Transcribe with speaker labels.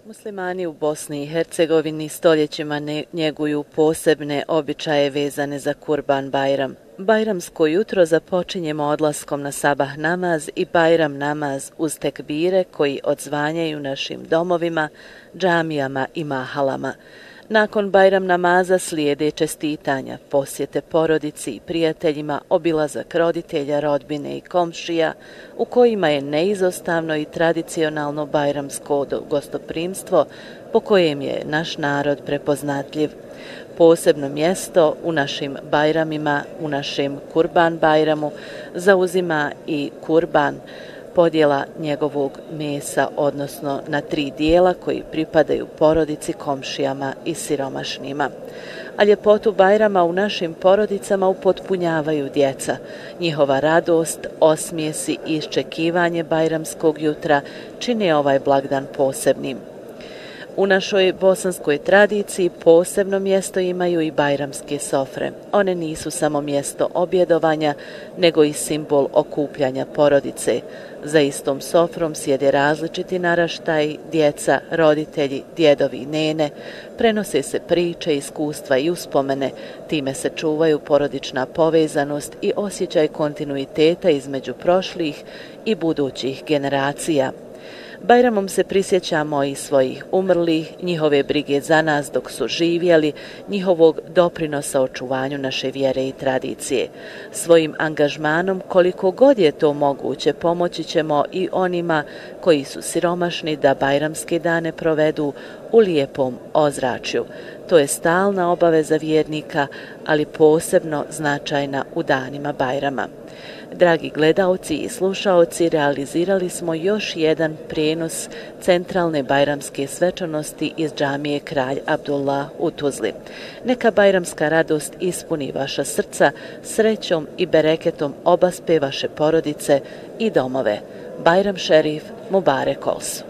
Speaker 1: Muslimani u Bosni i Hercegovini stoljećima njeguju posebne običaje vezane za Kurban Bajram. Bajramsko jutro započinjemo odlaskom na sabah namaz i Bajram namaz uz tekbire koji odzvanjaju našim domovima, džamijama i mahalama. Nakon Bajram namaza slijede čestitanja, posjete porodici i prijateljima, obilazak roditelja, rodbine i komšija, u kojima je neizostavno i tradicionalno bajramsko gostoprimstvo po kojem je naš narod prepoznatljiv. Posebno mjesto u našim bajramima, u našem Kurban Bajramu, zauzima i kurban, podjela njegovog mesa, odnosno na 3 dijela koji pripadaju porodici, komšijama i siromašnima. A ljepotu Bajrama u našim porodicama upotpunjavaju djeca. Njihova radost, osmijesi i iščekivanje bajramskog jutra čine ovaj blagdan posebnim. U našoj bosanskoj tradiciji posebno mjesto imaju i bajramske sofre. One nisu samo mjesto objedovanja, nego i simbol okupljanja porodice. Za istom sofrom sjede različiti naraštaji, djeca, roditelji, djedovi i nene, prenose se priče, iskustva i uspomene, time se čuvaju porodična povezanost i osjećaj kontinuiteta između prošlih i budućih generacija. Bajramom se prisjećamo i svojih umrlih, njihove brige za nas dok su živjeli, njihovog doprinosa očuvanju naše vjere i tradicije. Svojim angažmanom, koliko god je to moguće, pomoći ćemo i onima koji su siromašni da bajramske dane provedu u lijepom ozračju. To je stalna obaveza vjernika, ali posebno značajna u danima Bajrama. Dragi gledaoci i slušaoci, realizirali smo još jedan prijenos centralne bajramske svečanosti iz džamije Kralj Abdullah u Tuzli. Neka bajramska radost ispuni vaša srca, srećom i bereketom obaspe vaše porodice i domove. Bajram šerif, Mubarek olsu.